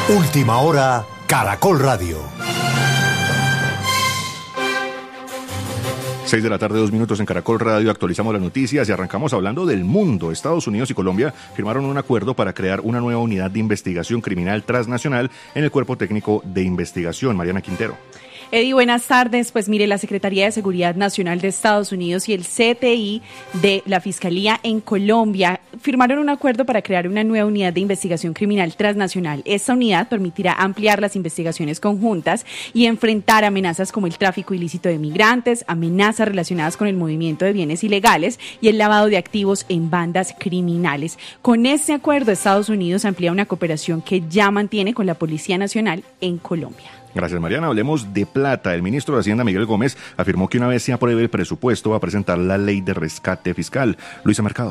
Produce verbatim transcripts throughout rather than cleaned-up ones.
Última hora, Caracol Radio. Seis de la tarde, dos minutos en Caracol Radio. Actualizamos las noticias y arrancamos hablando del mundo. Estados Unidos y Colombia firmaron un acuerdo para crear una nueva unidad de investigación criminal transnacional en el Cuerpo Técnico de Investigación. Mariana Quintero. Eddie, buenas tardes. Pues mire, la Secretaría de Seguridad Nacional de Estados Unidos y el C T I de la Fiscalía en Colombia firmaron un acuerdo para crear una nueva unidad de investigación criminal transnacional. Esta unidad permitirá ampliar las investigaciones conjuntas y enfrentar amenazas como el tráfico ilícito de migrantes, amenazas relacionadas con el movimiento de bienes ilegales y el lavado de activos en bandas criminales. Con este acuerdo, Estados Unidos amplía una cooperación que ya mantiene con la Policía Nacional en Colombia. Gracias, Mariana. Hablemos de plata. El ministro de Hacienda, Miguel Gómez, afirmó que una vez se apruebe el presupuesto va a presentar la ley de rescate fiscal. Luisa Mercado.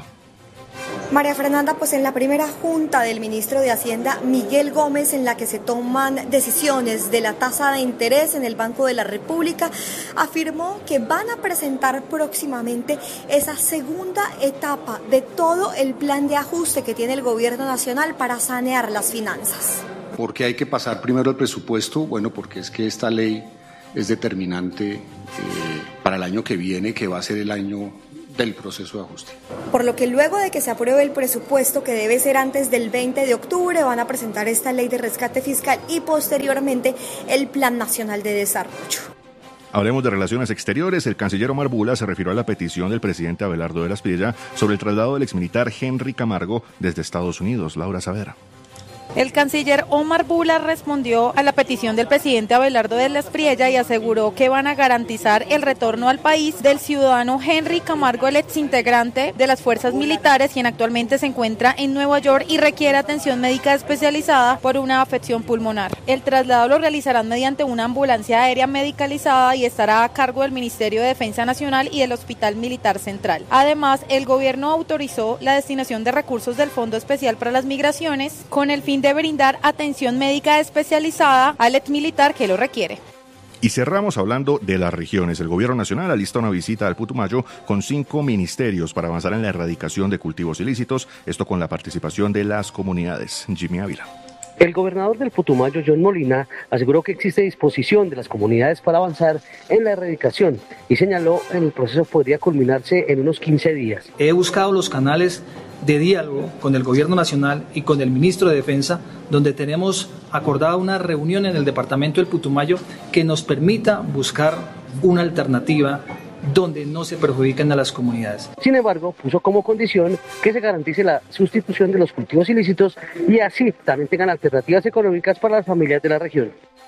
María Fernanda, pues en la primera junta del ministro de Hacienda, Miguel Gómez, en la que se toman decisiones de la tasa de interés en el Banco de la República, afirmó que van a presentar próximamente esa segunda etapa de todo el plan de ajuste que tiene el gobierno nacional para sanear las finanzas. ¿Por qué hay que pasar primero el presupuesto? Bueno, porque es que esta ley es determinante eh, para el año que viene, que va a ser el año del proceso de ajuste. Por lo que luego de que se apruebe el presupuesto, que debe ser antes del veinte de octubre, van a presentar esta ley de rescate fiscal y posteriormente el Plan Nacional de Desarrollo. Hablemos de relaciones exteriores. El canciller Omar Bula se refirió a la petición del presidente Abelardo de la Espriella sobre el traslado del exmilitar Henry Camargo desde Estados Unidos. Laura Saavedra. El canciller Omar Bula respondió a la petición del presidente Abelardo de la Espriella y aseguró que van a garantizar el retorno al país del ciudadano Henry Camargo, el exintegrante de las fuerzas militares, quien actualmente se encuentra en Nueva York y requiere atención médica especializada por una afección pulmonar. El traslado lo realizarán mediante una ambulancia aérea medicalizada y estará a cargo del Ministerio de Defensa Nacional y del Hospital Militar Central. Además, el gobierno autorizó la destinación de recursos del Fondo Especial para las Migraciones con el fin de de brindar atención médica especializada al exmilitar que lo requiere. Y cerramos hablando de las regiones. El gobierno nacional alista una visita al Putumayo con cinco ministerios para avanzar en la erradicación de cultivos ilícitos, esto con la participación de las comunidades. Jimmy Ávila. El gobernador del Putumayo, John Molina, aseguró que existe disposición de las comunidades para avanzar en la erradicación y señaló que el proceso podría culminarse en unos quince días. He buscado los canales de diálogo con el gobierno nacional y con el ministro de Defensa, donde tenemos acordada una reunión en el departamento del Putumayo que nos permita buscar una alternativa donde no se perjudiquen a las comunidades. Sin embargo, puso como condición que se garantice la sustitución de los cultivos ilícitos y así también tengan alternativas económicas para las familias de la región.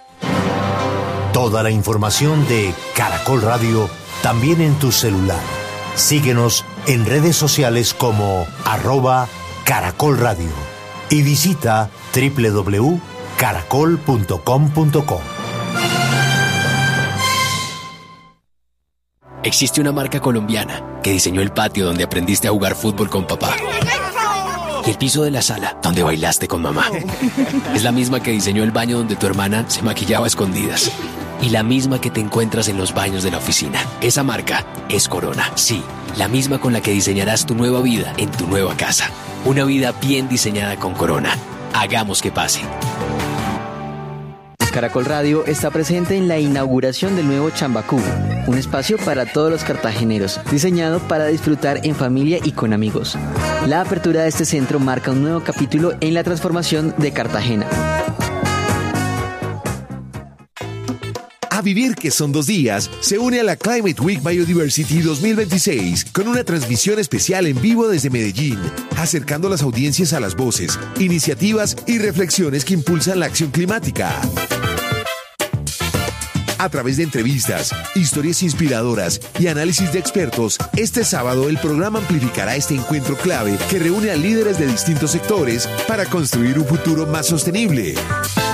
Toda la información de Caracol Radio también en tu celular. Síguenos en redes sociales como arroba Caracol Radio y visita doble u doble u doble u punto caracol punto com punto co. Existe una marca colombiana que diseñó el patio donde aprendiste a jugar fútbol con papá y el piso de la sala donde bailaste con mamá. Es la misma que diseñó el baño donde tu hermana se maquillaba a escondidas y la misma que te encuentras en los baños de la oficina. Esa marca es Corona, sí, la misma con la que diseñarás tu nueva vida en tu nueva casa. Una vida bien diseñada con Corona. Hagamos que pase. Caracol Radio está presente en la inauguración del nuevo Chambacú, un espacio para todos los cartageneros, diseñado para disfrutar en familia y con amigos. La apertura de este centro marca un nuevo capítulo en la transformación de Cartagena. A vivir que son dos días, se une a la Climate Week Biodiversity dos mil veintiséis con una transmisión especial en vivo desde Medellín, acercando las audiencias a las voces, iniciativas y reflexiones que impulsan la acción climática. A través de entrevistas, historias inspiradoras y análisis de expertos, este sábado el programa amplificará este encuentro clave que reúne a líderes de distintos sectores para construir un futuro más sostenible.